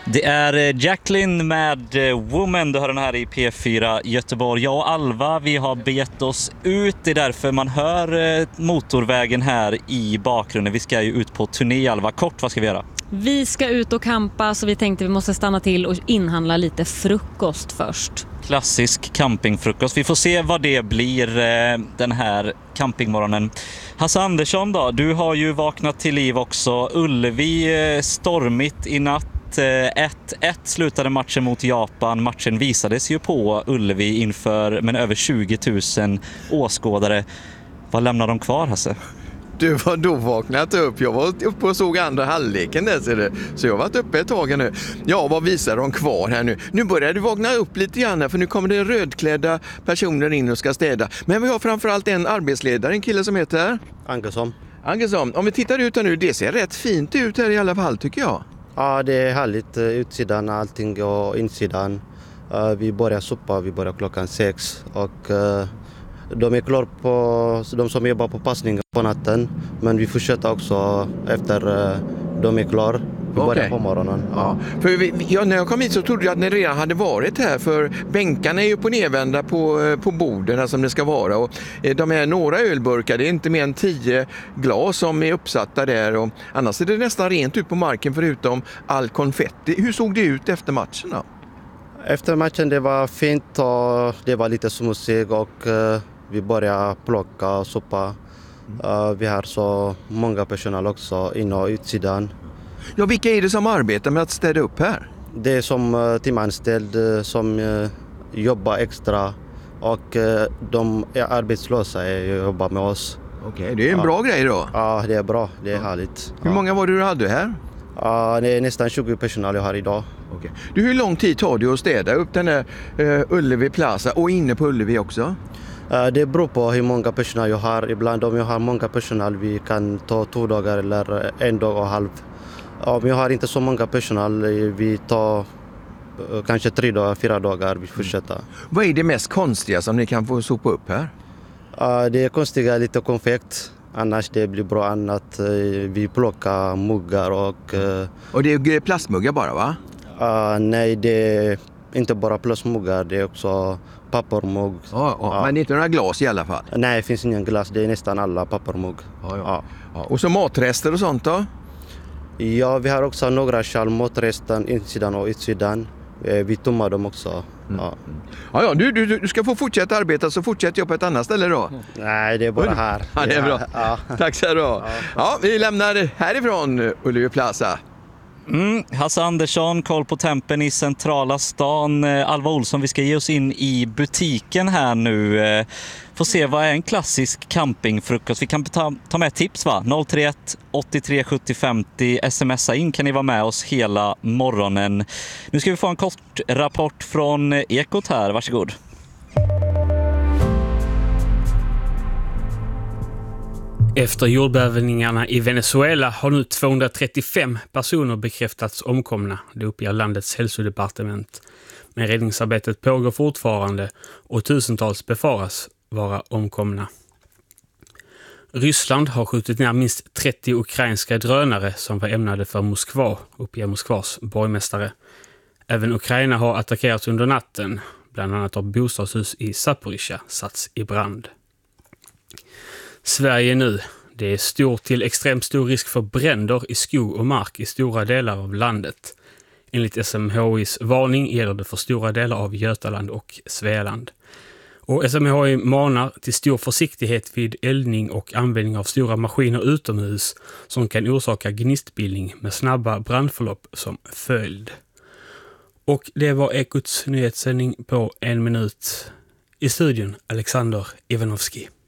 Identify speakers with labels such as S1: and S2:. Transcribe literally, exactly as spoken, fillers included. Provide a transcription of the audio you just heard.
S1: Det är Jacqueline med Woman, du hör den här i P fyra Göteborg. Jag och Alva, vi har begett oss ut, det är därför man hör motorvägen här i bakgrunden. Vi ska ju ut på turné, Alva. Kort, vad ska vi göra? Vi ska ut och campa, så vi tänkte vi måste stanna till och inhandla lite frukost först. Klassisk campingfrukost. Vi får se vad det blir den här campingmorgonen. Hasse Andersson då, du har ju vaknat till liv också. Ullevi stormigt i natt. ett ett slutade matchen mot Japan. Matchen visades ju på Ullevi inför men över tjugo tusen åskådare. Vad lämnar de kvar, Hasse?
S2: Du var då vaknat upp. Jag var uppe och såg andra halvleken där, så, det. så jag har varit uppe ett tag nu. Ja, vad visar de kvar här nu? Nu börjar du vakna upp lite grann, för nu kommer det rödklädda personer in och ska städa. Men vi har framförallt en arbetsledare, en kille som heter
S3: Angersson.
S2: Angersson. Om vi tittar ut här nu, det ser rätt fint ut här i alla fall, tycker jag.
S3: Ja, det är härligt. Utsidan, allting och insidan. Vi börjar sopa, vi börjar klockan sex och de är klara på, de som jobbar på passningen på natten, men vi fortsätter också efter de är klara. Vi börjar okay. på morgonen.
S2: Ja. Ja. För vi, ja, när jag kom hit så trodde jag att ni redan hade varit här, för bänkarna är ju på nedvända på, på borden som det ska vara, och de här några ölburkar, det är inte mer än tio glas som är uppsatta där, och annars är det nästan rent ut på marken förutom all konfetti. Hur såg det ut efter matchen då?
S3: Efter matchen det var fint och det var lite smutsigt och uh, vi började plocka och sopa. Uh, vi har så många personal också in- och utsidan.
S2: Ja, vilka är det som arbetar med att städa upp här?
S3: Det är som uh, timanställd uh, som uh, jobbar extra, och uh, de är arbetslösa och jobbar med oss.
S2: Okej, okay, det är en ja. bra grej då?
S3: Ja, det är bra. Det är ja. härligt.
S2: Hur
S3: ja.
S2: många var det du hade här?
S3: Ja, det är nästan tjugo personal jag har idag.
S2: Okay. Du, hur lång tid tar det att städa upp den här uh, Ullevi Plaza och inne på Ullevi också?
S3: Uh, det beror på hur många personal jag har. Ibland om jag har många personal vi kan ta två dagar eller en dag och halv. Om jag har inte så många personal vi tar uh, kanske tre dagar, fyra dagar vi fortsätter. Mm.
S2: Vad är det mest konstiga som ni kan få sopa upp här?
S3: Uh, det är konstiga lite konfekt. Annars det blir bra annat. Uh, vi plockar muggar och... Uh,
S2: och det är plastmuggar bara, va?
S3: Uh, nej, det är inte bara plastmuggar. Det är också pappermugg.
S2: Ja, ja, ja. Men inte några glas i alla fall?
S3: Nej, det finns ingen glas. Det är nästan alla pappermugg.
S2: Ja, ja. Ja. Ja. Och så matrester och sånt då?
S3: Ja, vi har också några kärl matrester, insidan och utsidan. Vi tummar dem också.
S2: Mm. Ja, ja, ja du, du, du ska få fortsätta arbeta, så fortsätter jag på ett annat ställe då.
S3: Nej, det är bara här.
S2: Ja, det är bra. Ja. Tack så du ha. Ja, vi lämnar härifrån Ullevi Plaza.
S1: Mm, Hasse Andersson, koll på tempen i centrala stan. Alva Olsson, vi ska ge oss in i butiken här nu. Får se vad är en klassisk campingfrukost. Vi kan ta, ta med tips, va? noll tre ett åttiotre sjuttio femtio. Smsa in kan ni vara med oss hela morgonen. Nu ska vi få en kort rapport från Ekot här. Varsågod.
S4: Efter jordbävningarna i Venezuela har nu tvåhundratrettiofem personer bekräftats omkomna, det uppger landets hälsodepartement. Men räddningsarbetet pågår fortfarande och tusentals befaras vara omkomna. Ryssland har skjutit ner minst trettio ukrainska drönare som var ämnade för Moskva, uppger Moskvas borgmästare. Även Ukraina har attackerats under natten, bland annat av bostadshus i Zaporizjzja satts i brand. Sverige nu. Det är stor till extremt stor risk för bränder i skog och mark i stora delar av landet. Enligt S M H I:s varning gäller det för stora delar av Götaland och Svealand. Och S M H I manar till stor försiktighet vid eldning och användning av stora maskiner utomhus som kan orsaka gnistbildning med snabba brandförlopp som följd. Och det var Ekots nyhetssändning på en minut. I studion Alexander Ivanovski.